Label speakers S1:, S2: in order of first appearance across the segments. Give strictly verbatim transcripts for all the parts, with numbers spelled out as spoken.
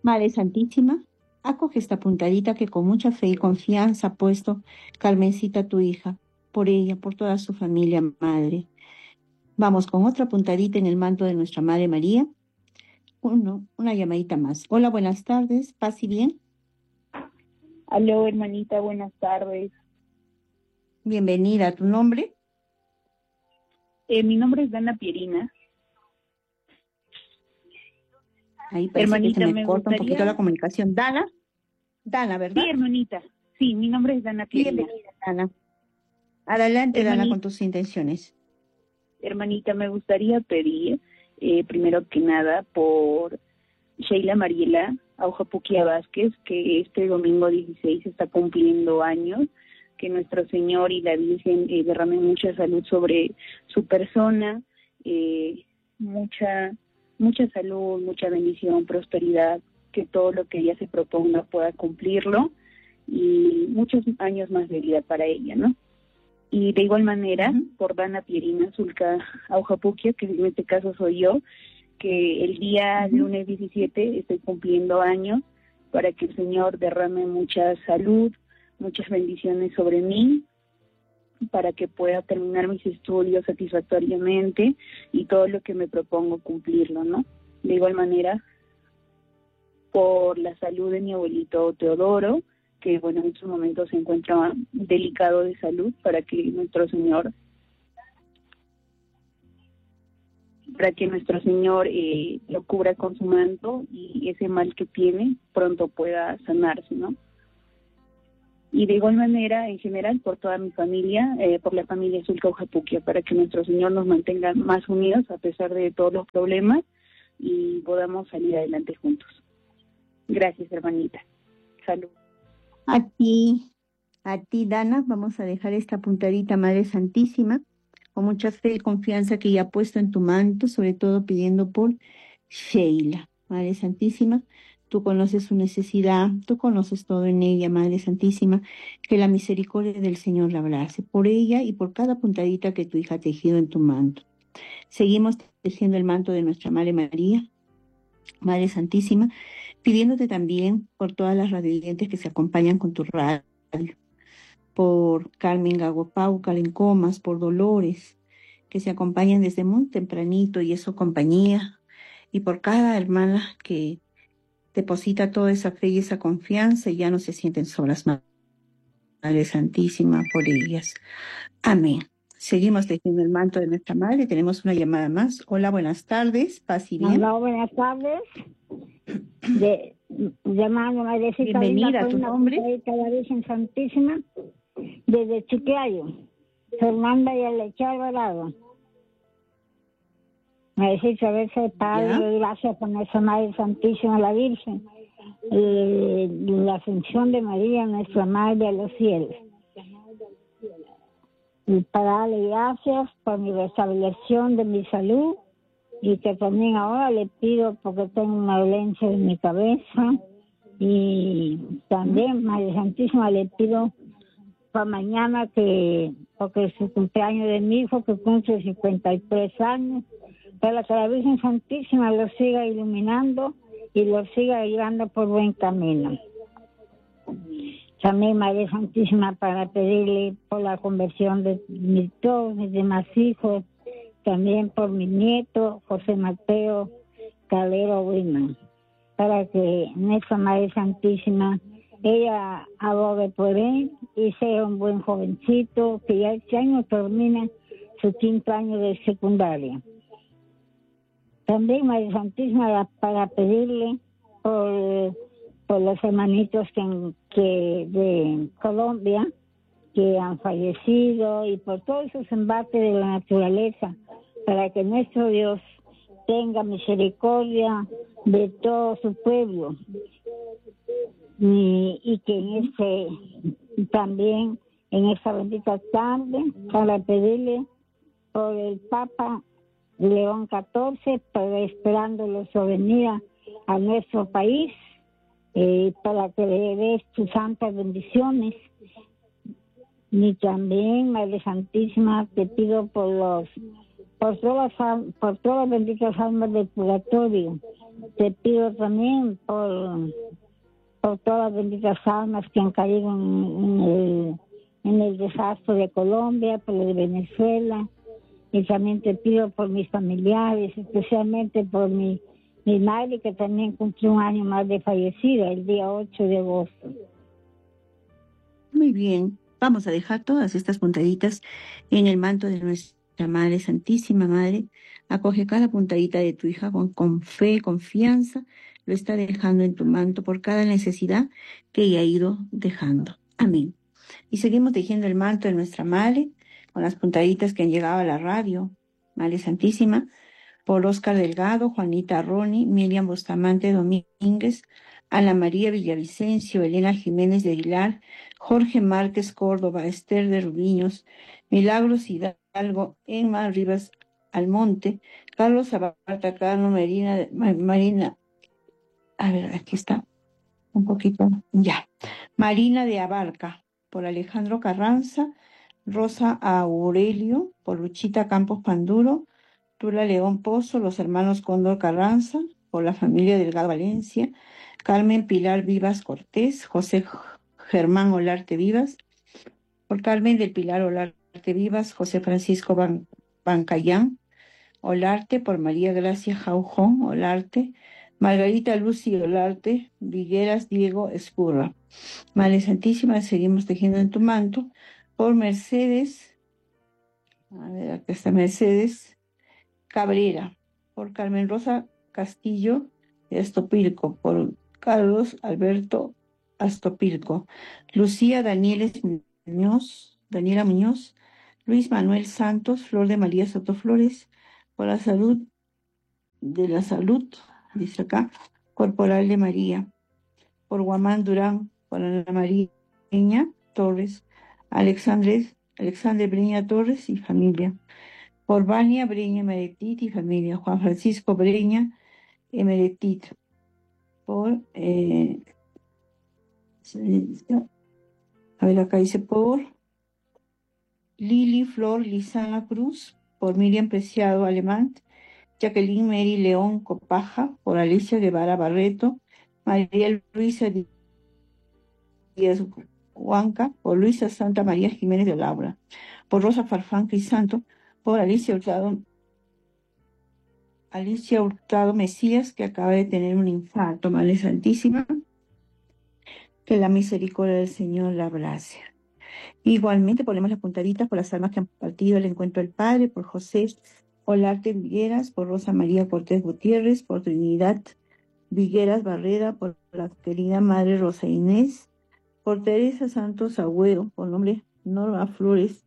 S1: Madre Santísima, acoge esta puntadita que con mucha fe y confianza ha puesto Carmencita, tu hija, por ella, por toda su familia, Madre. Vamos con otra puntadita en el manto de nuestra Madre María. Uno, una llamadita más. Hola, buenas tardes, paz y bien.
S2: Aló, hermanita, buenas tardes.
S1: Bienvenida, ¿tu nombre?
S2: Eh, mi nombre es Dana Pierina.
S1: Ahí parece
S2: hermanita,
S1: que se me,
S2: me
S1: corta
S2: gustaría...
S1: un poquito la comunicación. Dana, Dana, ¿verdad?
S2: Sí, hermanita. Sí, mi nombre es Dana Pierina.
S1: Bienvenida, Dana. Adelante,
S2: hermanita,
S1: Dana, con tus intenciones.
S2: Hermanita, me gustaría pedir, eh, primero que nada, por Sheila Mariela Aujapuquia Vázquez, que este domingo dieciséis está cumpliendo años, que nuestro Señor y la Virgen eh, derramen mucha salud sobre su persona, eh, mucha, mucha salud, mucha bendición, prosperidad, que todo lo que ella se proponga pueda cumplirlo, y muchos años más de vida para ella, ¿no? Y de igual manera, uh-huh. por Dana Pierina Zulca Aujapuquia, que en este caso soy yo, que el día uh-huh. lunes diecisiete estoy cumpliendo años, para que el Señor derrame mucha salud, muchas bendiciones sobre mí, para que pueda terminar mis estudios satisfactoriamente y todo lo que me propongo cumplirlo, ¿no? De igual manera, por la salud de mi abuelito Teodoro, que bueno, en estos momentos se encuentra delicado de salud, para que nuestro Señor para que nuestro Señor eh, lo cubra con su manto y ese mal que tiene pronto pueda sanarse, ¿no? Y de igual manera, en general, por toda mi familia, eh, por la familia Zulca Aujapuquia, para que nuestro Señor nos mantenga más unidos a pesar de todos los problemas y podamos salir adelante juntos. Gracias, hermanita. Salud.
S1: A ti, a ti, Dana, vamos a dejar esta puntadita, Madre Santísima, con mucha fe y confianza que ella ha puesto en tu manto, sobre todo pidiendo por Sheila. Madre Santísima, tú conoces su necesidad, tú conoces todo en ella, Madre Santísima, que la misericordia del Señor la abrace por ella y por cada puntadita que tu hija ha tejido en tu manto. Seguimos tejiendo el manto de nuestra Madre María, Madre Santísima, pidiéndote también por todas las radiantes que se acompañan con tu radio, por Carmen Gagopau, Calencomas, por Dolores, que se acompañan desde muy tempranito y es su compañía, y por cada hermana que deposita toda esa fe y esa confianza y ya no se sienten solas, Madre Santísima, por ellas. Amén. Seguimos tejiendo el manto de nuestra Madre. Tenemos una llamada más. Hola, buenas tardes. Paz y bien.
S3: Hola, buenas tardes. De, llamando Madrecita
S1: Bienvenida,
S3: linda,
S1: ¿tu nombre?
S3: De la Virgen Santísima, desde Chiclayo, Fernanda y Aleche Alvarado. Madrecita, a veces, Padre, gracias por nuestra Madre Santísima, la Virgen, eh, la ascensión de María, nuestra Madre a los cielos. Y para darle gracias por mi restablección de mi salud, y que también ahora le pido, porque tengo una dolencia en mi cabeza, y también, Madre Santísima, le pido para mañana, que porque es el cumpleaños de mi hijo, que cumple cincuenta y tres años, para que la Virgen Santísima lo siga iluminando y lo siga llevando por buen camino. También, Madre Santísima, para pedirle por la conversión de mis, todos mis demás hijos, también por mi nieto, José Mateo Calero Wiman, para que nuestra Madre Santísima, ella abogue por él y sea un buen jovencito, que ya este año termina su quinto año de secundaria. También, Madre Santísima, para pedirle por, por los hermanitos que, que de Colombia, que han fallecido, y por todos esos embates de la naturaleza, para que nuestro Dios tenga misericordia de todo su pueblo, y, y que en este también en esta bendita tarde, para pedirle por el Papa León catorce, para esperándolo su venida a nuestro país, eh, para que le dé sus santas bendiciones. Y también, Madre Santísima, te pido por los por todas las, al- por todas las benditas almas del purgatorio. Te pido también por, por todas las benditas almas que han caído en, en el, en el desastre de Colombia, por lo de Venezuela, y también te pido por mis familiares, especialmente por mi, mi madre, que también cumplió un año más de fallecida, el día ocho de agosto.
S1: Muy bien, vamos a dejar todas estas puntaditas en el manto de nuestra Madre Santísima. Madre, acoge cada puntadita de tu hija con, con fe, confianza, lo está dejando en tu manto por cada necesidad que ella ha ido dejando. Amén. Y seguimos tejiendo el manto de nuestra Madre con las puntaditas que han llegado a la radio. Madre Santísima, por Oscar Delgado, Juanita Roni, Miriam Bustamante Domínguez, Ana María Villavicencio, Elena Jiménez de Aguilar, Jorge Márquez Córdoba, Esther de Rubiños, Milagros Hidalgo, Emma Rivas Almonte, Carlos Abarta Cano, Marina, Marina, a ver, aquí está, un poquito, ya, Marina de Abarca, por Alejandro Carranza, Rosa Aurelio, por Luchita Campos Panduro, Tula León Pozo, los hermanos Cóndor Carranza, por la familia Delgado Valencia, Carmen Pilar Vivas Cortés, José Germán Olarte Vivas, por Carmen del Pilar Olarte Vivas, José Francisco Ban Bancayán Olarte, por María Gracia Jaujón Olarte, Margarita Lucy Olarte, Vigueras Diego Escurra. Madre Santísima, seguimos tejiendo en tu manto, por Mercedes, a ver, acá está Mercedes Cabrera, por Carmen Rosa Castillo de Astopilco, por Carlos Alberto Astopilco, Lucía Danieles Muñoz, Daniela Muñoz, Luis Manuel Santos, Flor de María Sotoflores, por la salud de la salud, dice acá, corporal de María, por Guamán Durán, por Ana María Breña Torres, Alexandre, Alexandre Breña Torres y familia, por Vania Breña Emeretit y familia, Juan Francisco Breña Emeretit, por, eh, a ver, acá dice por Lili Flor Lizana Cruz, por Miriam Preciado Alemán, Jacqueline Mary León Copaja, por Alicia Guevara Barreto, María Luisa Díaz Huanca, por Luisa Santa María Jiménez de Laura, por Rosa Farfán Crisanto, por Alicia Hurtado, Alicia Hurtado Mesías, que acaba de tener un infarto. Madre Santísima, que la misericordia del Señor la abrace. Igualmente ponemos las puntaditas por las almas que han partido al encuentro del Padre, por José Olarte Vigueras, por Rosa María Cortés Gutiérrez, por Trinidad Vigueras Barrera, por la querida Madre Rosa Inés, por Teresa Santos Agüero, por nombre Norma Flores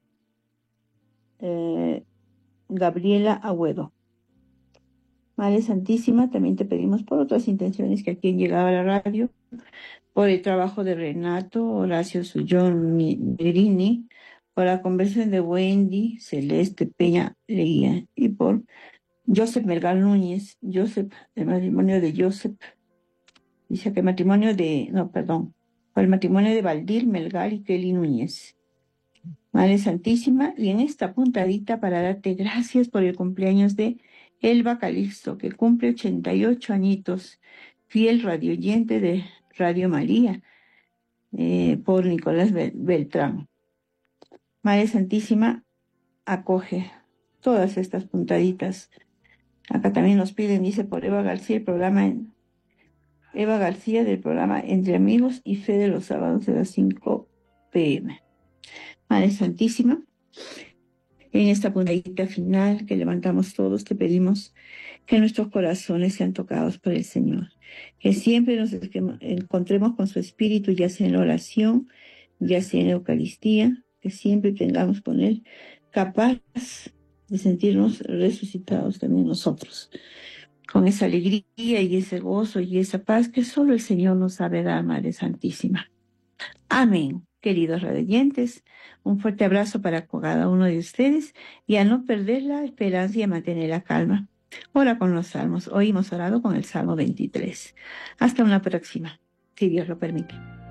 S1: eh, Gabriela Agüero. Madre Santísima, también te pedimos por otras intenciones que aquí han llegado a la radio, por el trabajo de Renato, Horacio Sullón Merini, por la conversión de Wendy Celeste Peña Leguía, y por Joseph Melgar Núñez, Joseph, el matrimonio de Joseph, dice que el matrimonio de, no, perdón, por el matrimonio de Valdir Melgar y Kelly Núñez. Madre Santísima, y en esta puntadita para darte gracias por el cumpleaños de Elba Calixto, que cumple ochenta y ocho añitos, fiel radioyente de Radio María, eh, por Nicolás Beltrán. Madre Santísima, acoge todas estas puntaditas. Acá también nos piden, dice, por Eva García, el programa en Eva García del programa Entre Amigos y Fe de los sábados de las cinco pe eme. Madre Santísima, en esta puntadita final que levantamos todos, te pedimos que nuestros corazones sean tocados por el Señor, que siempre nos encontremos con su Espíritu, ya sea en la oración, ya sea en la Eucaristía, que siempre tengamos con Él capaz de sentirnos resucitados también nosotros, con esa alegría y ese gozo y esa paz que solo el Señor nos sabe dar, Madre Santísima. Amén. Queridos radioyentes, un fuerte abrazo para cada uno de ustedes y a no perder la esperanza y a mantener la calma. Ora con los salmos. Hoy hemos orado con el Salmo veintitrés. Hasta una próxima, si Dios lo permite.